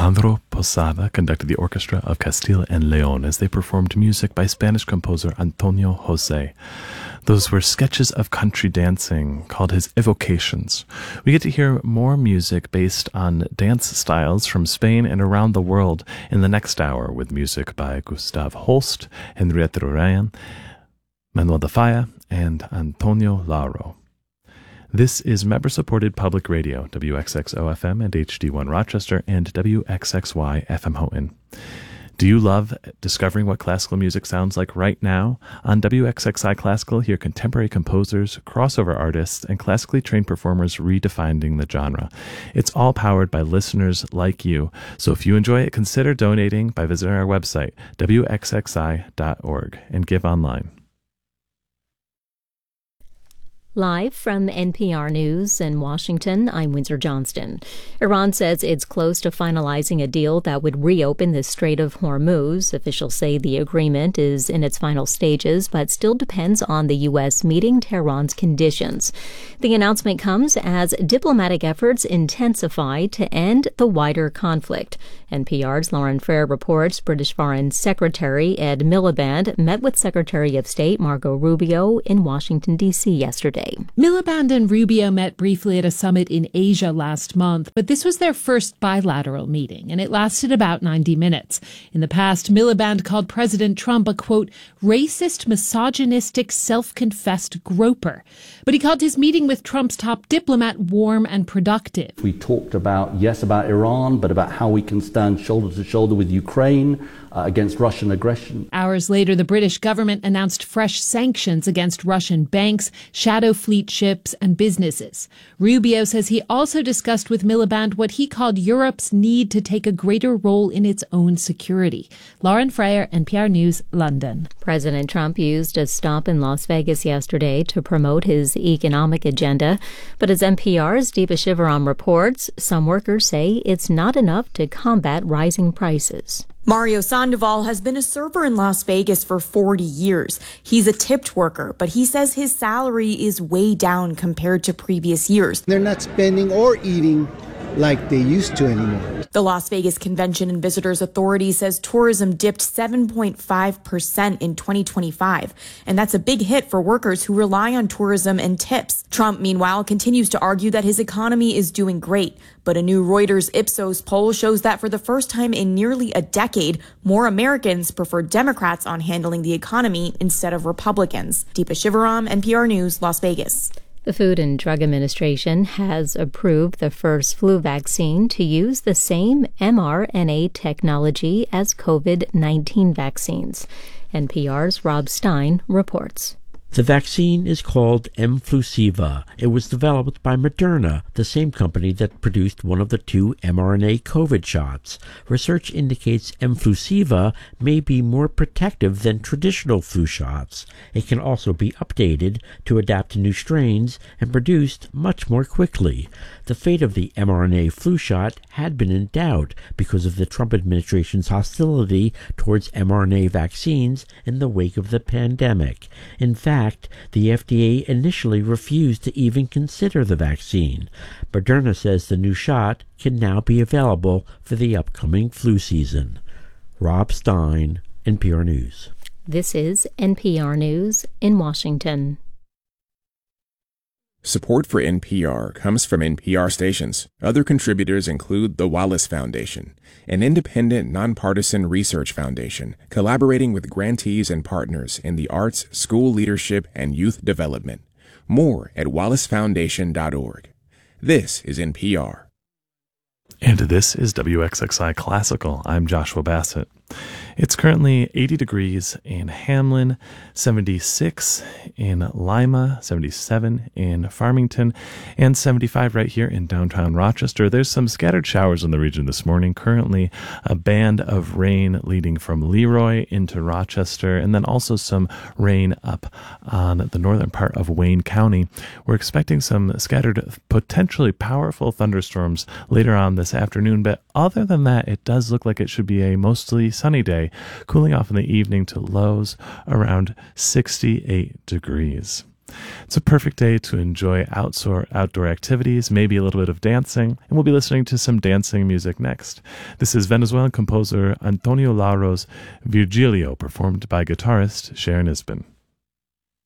Alejandro Posada conducted the Orchestra of Castile and León as they performed music by Spanish composer Antonio José. Those were sketches of country dancing called his Evocations. We get to hear more music based on dance styles from Spain and around the world in the next hour with music by Gustav Holst, Henriette Ryan, Manuel de Falla, and Antonio Laro. This is member-supported public radio, WXXO-FM and HD1 Rochester, and WXXY-FM Houghton. Do you love discovering what classical music sounds like right now? On WXXI Classical, hear contemporary composers, crossover artists, and classically trained performers redefining the genre. It's all powered by listeners like you. So if you enjoy it, consider donating by visiting our website, wxxi.org, and give online. Live from NPR News in Washington, I'm Windsor Johnston. Iran says it's close to finalizing a deal that would reopen the Strait of Hormuz. Officials say the agreement is in its final stages, but still depends on the U.S. meeting Tehran's conditions. The announcement comes as diplomatic efforts intensify to end the wider conflict. NPR's Lauren Fair reports British Foreign Secretary Ed Miliband met with Secretary of State Marco Rubio in Washington, D.C. yesterday. Miliband and Rubio met briefly at a summit in Asia last month, but this was their first bilateral meeting, and it lasted about 90 minutes. In the past, Miliband called President Trump a, quote, racist, misogynistic, self-confessed groper. But he called his meeting with Trump's top diplomat warm and productive. We talked about Iran, but about how we can stand shoulder to shoulder with Ukraine against Russian aggression. Hours later, the British government announced fresh sanctions against Russian banks, shadow fleet ships, and businesses. Rubio says he also discussed with Miliband what he called Europe's need to take a greater role in its own security. Lauren Freyer, NPR News, London. President Trump used a stop in Las Vegas yesterday to promote his economic agenda. But as NPR's Deepa Shivaram reports, some workers say it's not enough to combat rising prices. Mario Sandoval has been a server in Las Vegas for 40 years. He's a tipped worker, but he says his salary is way down compared to previous years. They're not spending or eating like they used to anymore. The Las Vegas Convention and Visitors Authority says tourism dipped 7.5% in 2025, and that's a big hit for workers who rely on tourism and tips. Trump, meanwhile, continues to argue that his economy is doing great, but a new Reuters Ipsos poll shows that for the first time in nearly a decade, more Americans prefer Democrats on handling the economy instead of Republicans. Deepa Shivaram, NPR News, Las Vegas. The Food and Drug Administration has approved the first flu vaccine to use the same mRNA technology as COVID-19 vaccines. NPR's Rob Stein reports. The vaccine is called Mflusiva. It was developed by Moderna, the same company that produced one of the two mRNA COVID shots. Research indicates Mflusiva may be more protective than traditional flu shots. It can also be updated to adapt to new strains and produced much more quickly. The fate of the mRNA flu shot had been in doubt because of the Trump administration's hostility towards mRNA vaccines in the wake of the pandemic. In fact, the FDA initially refused to even consider the vaccine. Moderna says the new shot can now be available for the upcoming flu season. Rob Stein, NPR News. This is NPR News in Washington. Support for NPR comes from NPR stations. Other contributors include the Wallace Foundation, an independent, nonpartisan research foundation collaborating with grantees and partners in the arts, school leadership, and youth development. More at wallacefoundation.org. This is NPR. And this is WXXI Classical. I'm Joshua Bassett. It's currently 80 degrees in Hamlin, 76 in Lima, 77 in Farmington, and 75 right here in downtown Rochester. There's some scattered showers in the region this morning. Currently, a band of rain leading from Leroy into Rochester, and then also some rain up on the northern part of Wayne County. We're expecting some scattered, potentially powerful thunderstorms later on this afternoon, but other than that, it does look like it should be a mostly sunny day, cooling off in the evening to lows around 68 degrees. It's a perfect day to enjoy outdoor activities, maybe a little bit of dancing, and we'll be listening to some dancing music next. This is Venezuelan composer Antonio Laro's Virgilio, performed by guitarist Sharon Isbin.